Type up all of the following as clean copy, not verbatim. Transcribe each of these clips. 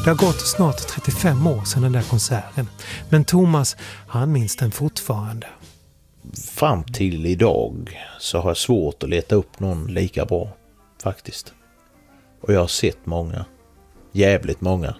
Det har gått snart 35 år sedan den där konserten, men Thomas, han minns den fortfarande. Fram till idag så har jag svårt att leta upp någon lika bra, faktiskt. Och jag har sett många. Jävligt många.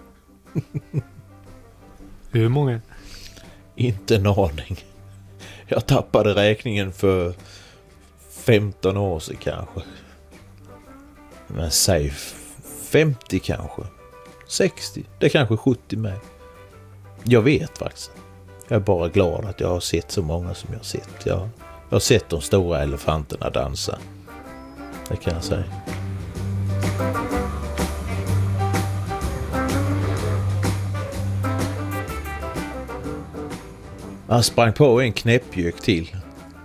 Hur många? Inte en aning. Jag tappade räkningen för 15 år sedan kanske. Men säg 50 kanske. 60. Det är kanske 70 med. Jag vet faktiskt. Jag är bara glad att jag har sett så många som jag har sett. Jag har sett de stora elefanterna dansa. Det kan jag säga. Han sprang på en knäppjök till.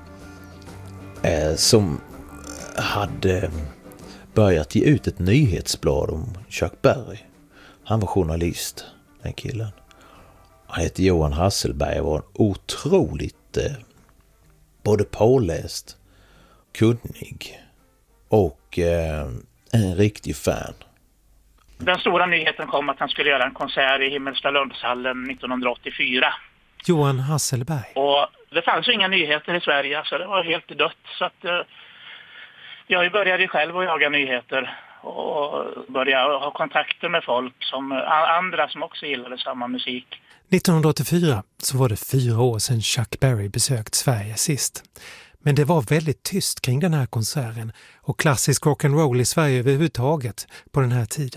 Som hade börjat ge ut ett nyhetsblad om Chuck Berry. Han var journalist, den killen. Han hette Johan Hasselberg och var en otroligt både påläst, kunnig och en riktig fan. Den stora nyheten kom att han skulle göra en konsert i Himmelstalundshallen 1984. Johan Hasselberg. Och det fanns ju inga nyheter i Sverige, så det var helt dött. Så att jag började själv att jaga nyheter och började ha kontakter med folk som andra som också gillade samma musik. 1984 så var det 4 år sedan Chuck Berry besökt Sverige sist. Men det var väldigt tyst kring den här konserten och klassisk rock'n'roll i Sverige överhuvudtaget på den här tiden.